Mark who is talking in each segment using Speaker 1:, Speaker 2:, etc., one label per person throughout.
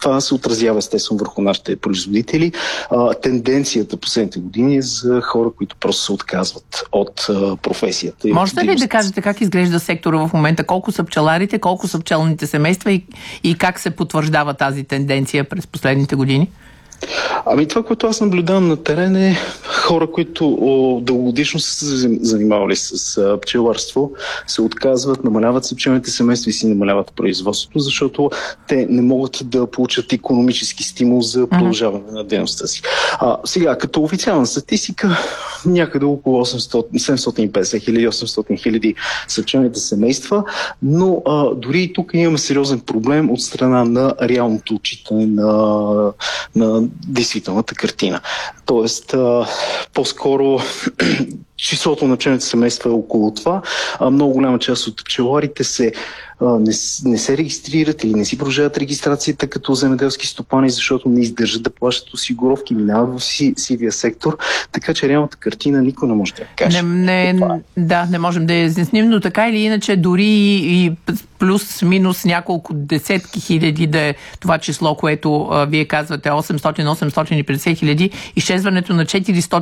Speaker 1: Това се отразява естествено върху нашите производители. Тенденцията последните години е за хора, които просто се отказват от професията.
Speaker 2: Можете ли да кажете как изглежда сектора в момента? Колко са пчеларите, колко са пчелните семейства и как се потвърждава тази тенденция през последните години?
Speaker 1: Това, което аз наблюдавам на терен е хора, които дългогодишно са се занимавали с пчеларство, се отказват, намаляват се пчелните семейства и си намаляват производството, защото те не могат да получат икономически стимул за продължаване на дейността си. Сега, като официална статистика, някъде около 750 хиляди, 800 хиляди са пчелните семейства, но дори и тук имаме сериозен проблем от страна на реалното отчитане на действителната картина. Тоест, по-скоро числото на пчелните семейства е около това. Много голяма част от пчеларите не се регистрират или не си продължават регистрацията като земеделски стопани, защото не издържат да плащат осигуровки, минават в сивия сектор, така че реалната картина никой не може да каже.
Speaker 2: Не можем да я изясним, но така или иначе дори и плюс-минус няколко десетки хиляди да е това число, което вие казвате 800-850 хиляди, изчезването на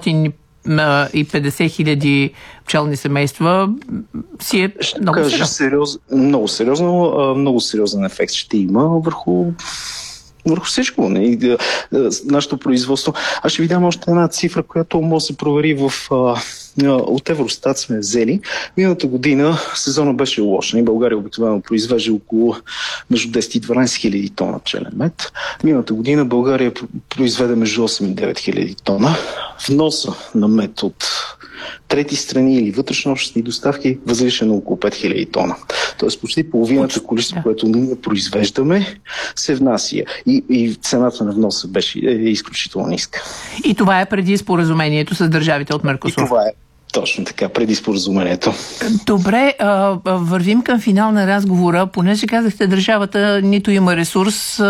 Speaker 2: 450 хиляди пчелни семейства си е много сериозно. Много сериозен ефект ще има върху всичко. Нашето производство. Аз ще ви дам още една цифра, която може да се провери от Евростат сме взели. Миналата година сезона беше лош. България обикновено произвежда около между 10 и 12 хиляди тона пчелен мед. Миналата година България произведе между 8 и 9 хиляди тона. Вноса на мед от трети страни или вътрешнообщностни доставки възлиза на около 5000 тона. Тоест почти половината количество, което ние произвеждаме, се внася. И цената на вноса беше изключително ниска. И това е преди споразумението с държавите от Меркосур.
Speaker 1: И това е точно така, преди споразумението.
Speaker 2: Добре, вървим към финал на разговора. Понеже казахте, държавата нито има ресурс,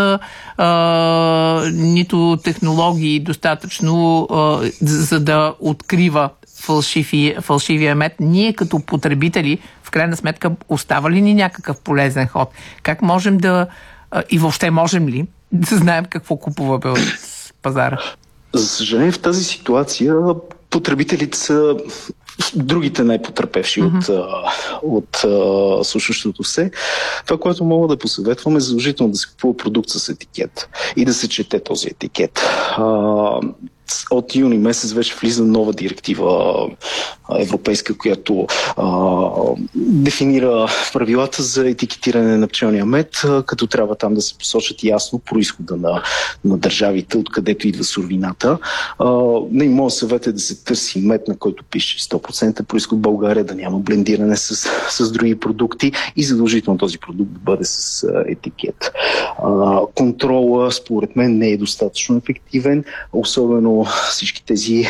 Speaker 2: нито технологии достатъчно, за да открива фалшивия мед. Ние като потребители, в крайна сметка, остава ли ни някакъв полезен ход? Как можем и въобще можем ли да знаем какво купуваме от пазара?
Speaker 1: За съжаление, в тази ситуация потребителите са другите най-потърпевши от случващото се. Това, което мога да посъветвам, е задължително да се купува продукт с етикет и да се чете този етикет. От юни месец вече влиза нова директива европейска, която дефинира правилата за етикетиране на пчелния мед, като трябва там да се посочат ясно произхода на държавите, откъдето идва суровината. Моят съвет е да се търси мед, на който пише 100% произход в България, да няма блендиране с други продукти и задължително този продукт да бъде с етикет. Контрола, според мен, не е достатъчно ефективен, особено всички тези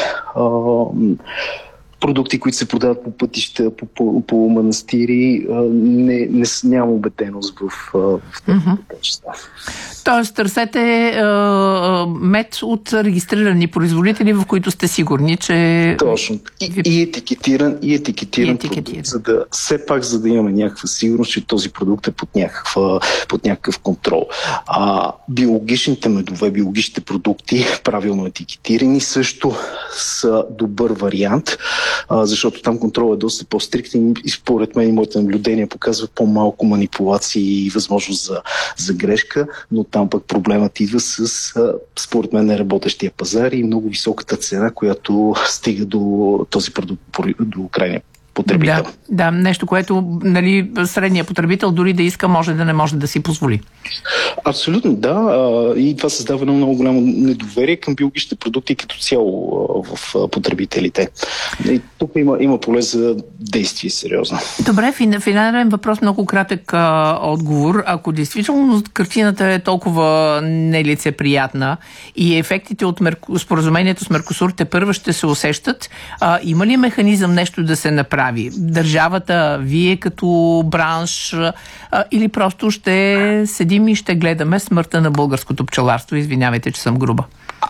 Speaker 1: продукти, които се продават по пътища, по манастири, нямам убеденост в тези качества.
Speaker 2: Тоест, търсете мед от регистрирани производители, в които сте сигурни, че...
Speaker 1: Точно. И етикетиран продукт, за да имаме някаква сигурност, че този продукт е под някакъв контрол. Биологичните медове, биологичните продукти, правилно етикетирани, също са добър вариант, защото там контролът е доста по-стриктен и според мен и моите наблюдения показват по-малко манипулации и възможност за грешка, но там пък проблемът идва според мен, неработещия пазар и много високата цена, която стига до този продукт, до крайния потребител.
Speaker 2: Да, нещо, което средният потребител дори да иска, може да не може да си позволи.
Speaker 1: Абсолютно, да. И това създава едно много голямо недоверие към биологичните продукти като цяло в потребителите. И тук има поле за действие сериозно. Добре,
Speaker 2: финален въпрос, много кратък отговор. Ако действително картината е толкова нелицеприятна и ефектите от споразумението с Меркосур тепърва ще се усещат, има ли механизъм нещо да се направи? Държавата, вие като бранш, или просто ще седим и ще гледаме смъртта на българското пчеларство? Извинявайте, че съм груба.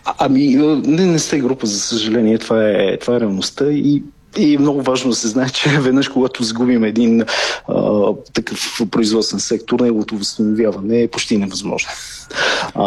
Speaker 1: Не сте група, за съжаление. Това е реалността и е много важно да се знае, че веднъж, когато загубим един такъв производствен сектор, неговото възстановяване е почти невъзможно.